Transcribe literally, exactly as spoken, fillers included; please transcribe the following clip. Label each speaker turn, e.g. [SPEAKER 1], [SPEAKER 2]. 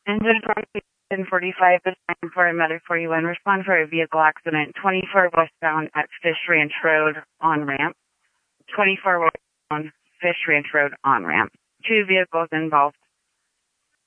[SPEAKER 1] Engine ten forty-five, this time for a Medic forty-one. Respond for a vehicle accident, twenty-four westbound at Fish Ranch Road on-ramp. twenty-four westbound Fish Ranch Road on-ramp. Two vehicles involved.